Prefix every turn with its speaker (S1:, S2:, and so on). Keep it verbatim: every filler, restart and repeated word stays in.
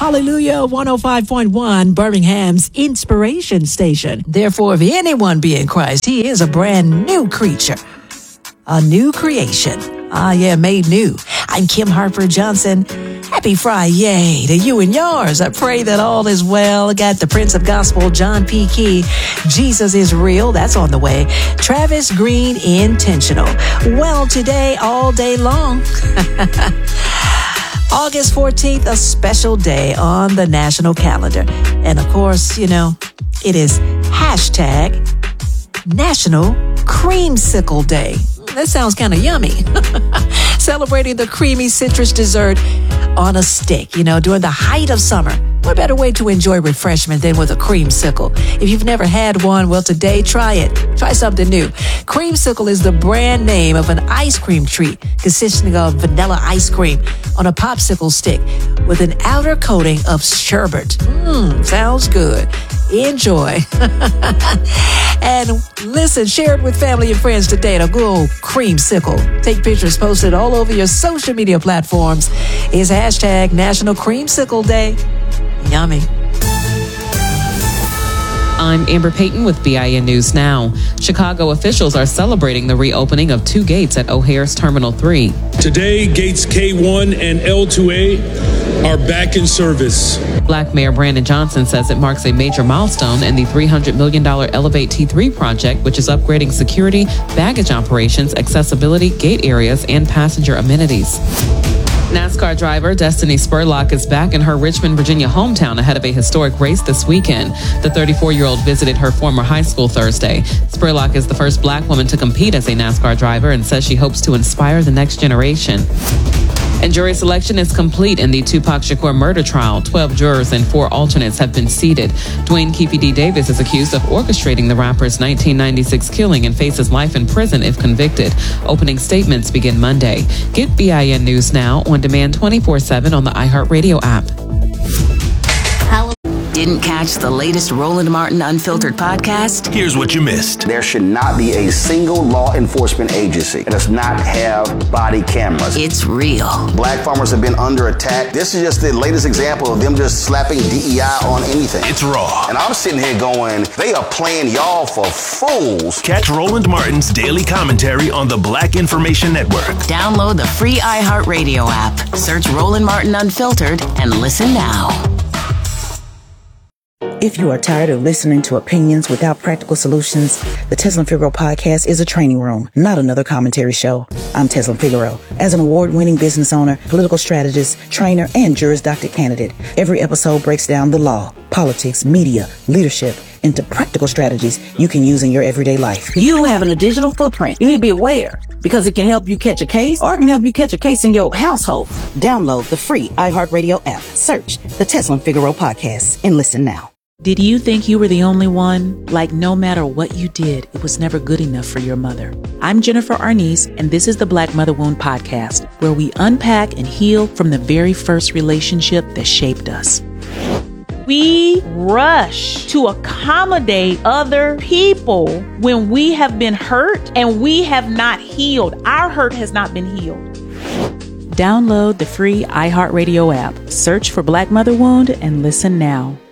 S1: Hallelujah, one oh five point one, Birmingham's inspiration station. Therefore, if anyone be in Christ, he is a brand new creature, a new creation. Ah, yeah, made new. I'm Kim Harper Johnson. Happy Friday to you and yours. I pray that all is well. I got the Prince of Gospel, John P. Key. Jesus is real. That's on the way. Travis Green, intentional. Well, today, all day long. August fourteenth, a special day on the national calendar. And of course, you know, it is hashtag National Creamsicle Day. That sounds kind of yummy. Celebrating the creamy citrus dessert on a stick, you know, during the height of summer. What better way to enjoy refreshment than with a creamsicle? If you've never had one, well, today, try it. Try something new. Creamsicle is the brand name of an ice cream treat consisting of vanilla ice cream on a popsicle stick with an outer coating of sherbet. Mmm, sounds good. Enjoy. And listen, share it with family and friends today. A good old creamsicle. Take pictures, post it all over your social media platforms. It's hashtag National Creamsicle Day. Yummy.
S2: I'm Amber Payton with B I N News Now. Chicago officials are celebrating the reopening of two gates at O'Hare's Terminal three.
S3: Today, gates K one and L two A are back in service.
S2: Black Mayor Brandon Johnson says it marks a major milestone in the three hundred million dollars Elevate T three project, which is upgrading security, baggage operations, accessibility, gate areas, and passenger amenities. NASCAR driver Destiny Spurlock is back in her Richmond, Virginia hometown ahead of a historic race this weekend. The thirty-four-year-old visited her former high school Thursday. Spurlock is the first black woman to compete as a NASCAR driver and says she hopes to inspire the next generation. And jury selection is complete in the Tupac Shakur murder trial. Twelve jurors and four alternates have been seated. Dwayne Keefe D. Davis is accused of orchestrating the rapper's nineteen ninety-six killing and faces life in prison if convicted. Opening statements begin Monday. Get B I N News Now on demand twenty-four seven on the iHeartRadio app.
S4: Didn't catch the latest Roland Martin Unfiltered podcast?
S5: Here's what you missed.
S6: There should not be a single law enforcement agency that does not have body cameras.
S4: It's real.
S6: Black farmers have been under attack. This is just the latest example of them just slapping D E I on anything.
S5: It's raw.
S6: And I'm sitting here going, they are playing y'all for fools.
S5: Catch Roland Martin's daily commentary on the Black Information Network.
S4: Download the free iHeartRadio app. Search Roland Martin Unfiltered and listen now.
S7: If you are tired of listening to opinions without practical solutions, the Teslin Figaro podcast is a training room, not another commentary show. I'm Teslin Figaro. As an award-winning business owner, political strategist, trainer, and Juris Doctor candidate, every episode breaks down the law, politics, media, leadership, into practical strategies you can use in your everyday life.
S8: You having a digital footprint. You need to be aware because it can help you catch a case or it can help you catch a case in your household.
S7: Download the free iHeartRadio app. Search the Teslin Figaro podcast and listen now.
S9: Did you think you were the only one? Like no matter what you did, it was never good enough for your mother. I'm Jennifer Arnice, and this is the Black Mother Wound Podcast, where we unpack and heal from the very first relationship that shaped us.
S10: We rush to accommodate other people when we have been hurt and we have not healed. Our hurt has not been healed.
S9: Download the free iHeartRadio app. Search for Black Mother Wound and listen now.